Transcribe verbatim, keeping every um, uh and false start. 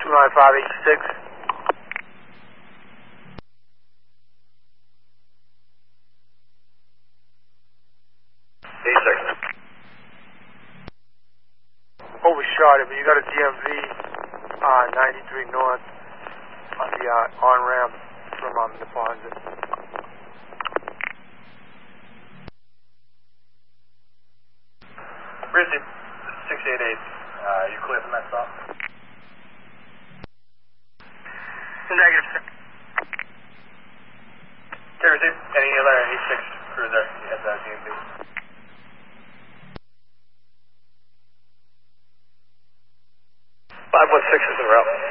two nine five eight six. eighty-six. Overshot it, but you got a D M V uh, ninety-three north on the uh, on-ramp from um, the Ponza. Bridget, six eight eight. Uh, you clear from that stop? Negative, sir. Terry, any other eighty-six cruiser at the D M V? five one six is en route.